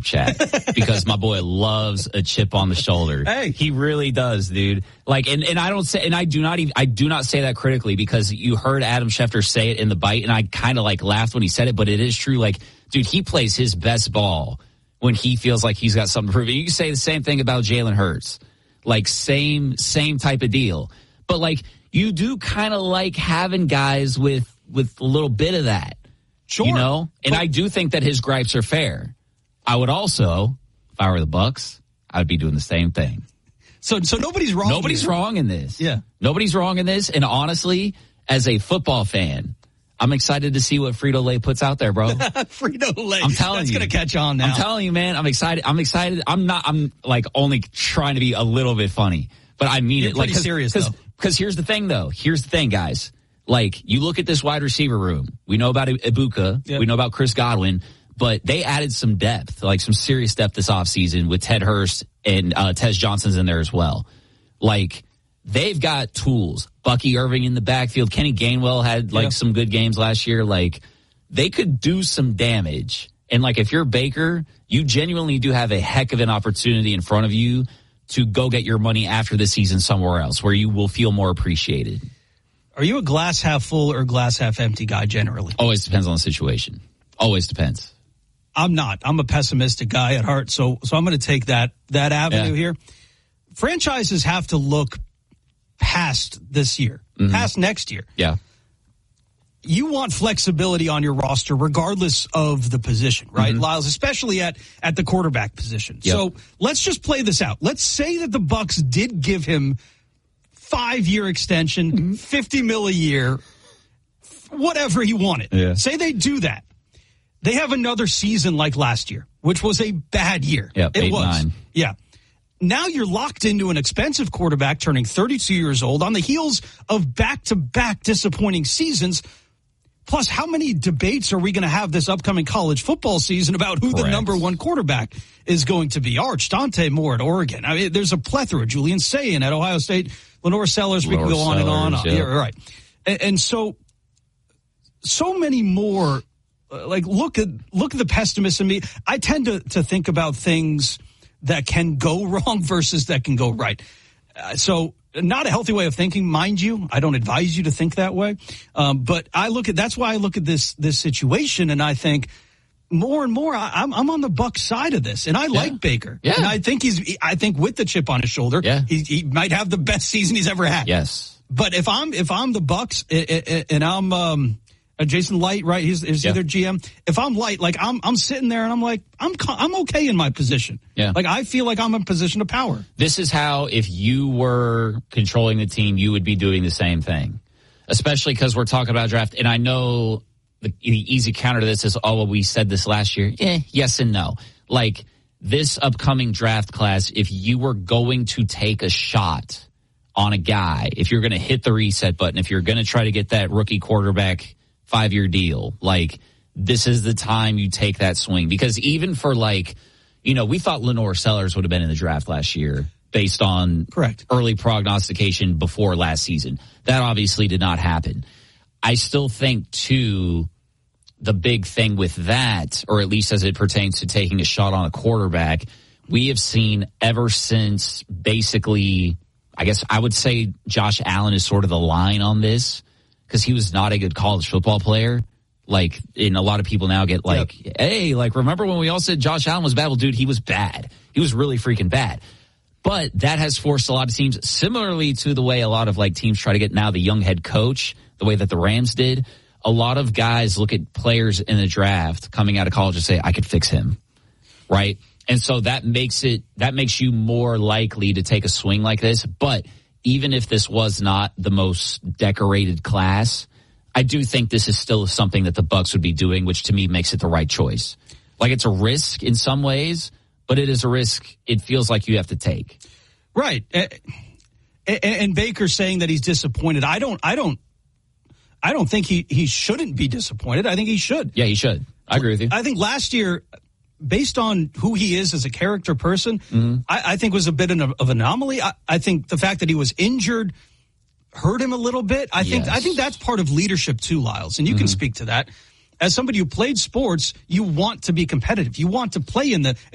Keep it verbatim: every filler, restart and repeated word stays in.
chat because my boy loves a chip on the shoulder. Hey, he really does, dude. Like, and, and I don't say, and I do not even, I do not say that critically because you heard Adam Schefter say it in the bite, and I kind of like laughed when he said it, but it is true. Like, dude, he plays his best ball when he feels like he's got something to prove. You can say the same thing about Jalen Hurts, like same same type of deal. But like, you do kind of like having guys with with a little bit of that. Sure. You know? And but, I do think that his gripes are fair. I would also, if I were the Bucks, I would be doing the same thing. So so nobody's wrong. Nobody's here. wrong in this. Yeah. Nobody's wrong in this. And honestly, as a football fan, I'm excited to see what Frito-Lay puts out there, bro. Frito-Lay. I'm telling That's you. That's going to catch on now. I'm telling you, man. I'm excited. I'm excited. I'm not, I'm like only trying to be a little bit funny, but I mean You're it. Pretty like, cause, serious, cause, though. Because here's the thing, though. Here's the thing, guys. Like, you look at this wide receiver room. We know about Ibuka. Yep. We know about Chris Godwin. But they added some depth, like some serious depth this offseason with Ted Hurst and uh, Tez Johnson's in there as well. Like, they've got tools. Bucky Irving in the backfield. Kenny Gainwell had, like, yep. some good games last year. Like, they could do some damage. And, like, if you're Baker, you genuinely do have a heck of an opportunity in front of you to go get your money after the season somewhere else where you will feel more appreciated. Are you a glass half full or glass half empty guy generally? Always depends on the situation. Always depends. I'm not. I'm a pessimistic guy at heart, so so I'm going to take that that avenue yeah. here. Franchises have to look past this year, mm-hmm. past next year. Yeah. You want flexibility on your roster regardless of the position, right, mm-hmm. Lyles, especially at, at the quarterback position. Yep. So let's just play this out. Let's say that the Bucks did give him five-year extension, mm-hmm. fifty mil a year, whatever he wanted. Yeah. Say they do that. They have another season like last year, which was a bad year. Yep, it eight, was. Nine. Yeah. Now you're locked into an expensive quarterback turning thirty-two years old on the heels of back-to-back disappointing seasons. Plus, how many debates are we going to have this upcoming college football season about who Correct. the number one quarterback is going to be? Arch, Dante Moore at Oregon. I mean, there's a plethora. Julian Sayin at Ohio State. Lenore Sellers. We can go on and on. Yeah. Yeah, right. And, and so, so many more. Like, look at look at the pessimist in me. I tend to to think about things that can go wrong versus that can go right. Uh, so. Not a healthy way of thinking, mind you. I don't advise you to think that way. Um, but I look at, that's why I look at this, this situation and I think more and more, I, I'm, I'm on the Bucs side of this. And I yeah. like Baker. Yeah. And I think he's, I think with the chip on his shoulder, yeah. he, he might have the best season he's ever had. Yes. But if I'm, if I'm the Bucs and I'm, um, Uh, Jason Light, right? He's, he's yeah. either G M. If I'm Light, like I'm, I'm sitting there and I'm like, I'm, I'm okay in my position. Yeah. Like I feel like I'm in a position of power. This is how, if you were controlling the team, you would be doing the same thing. Especially because we're talking about draft, and I know the, the easy counter to this is, oh, well, we said this last year. Eh, yes and no. Like this upcoming draft class, if you were going to take a shot on a guy, if you're going to hit the reset button, if you're going to try to get that rookie quarterback five-year deal, like this is the time you take that swing. Because even for like, you know, we thought Lenore Sellers would have been in the draft last year based on correct early prognostication before last season. That obviously did not happen. I still think, too, the big thing with that, or at least as it pertains to taking a shot on a quarterback, we have seen ever since basically, I guess I would say Josh Allen is sort of the line on this, because he was not a good college football player. Like, and a lot of people now get like, yep. hey, like, remember when we all said Josh Allen was bad? Well, dude, he was bad. He was really freaking bad. But that has forced a lot of teams, similarly to the way a lot of like teams try to get now the young head coach, the way that the Rams did. A lot of guys look at players in the draft coming out of college and say, I could fix him. Right. And so that makes it, that makes you more likely to take a swing like this. But even if this was not the most decorated class, I do think this is still something that the Bucs would be doing, which to me makes it the right choice. Like, it's a risk in some ways, but it is a risk it feels like you have to take. Right. And Baker saying that he's disappointed. I don't, I don't, I don't think he, he shouldn't be disappointed. I think he should. Yeah, he should. I agree with you. I think last year, based on who he is as a character person, mm-hmm. I, I think was a bit of an anomaly. I, I think the fact that he was injured hurt him a little bit. I think yes. I think that's part of leadership too, Lyles, and you mm-hmm. can speak to that. As somebody who played sports, you want to be competitive. You want to play in the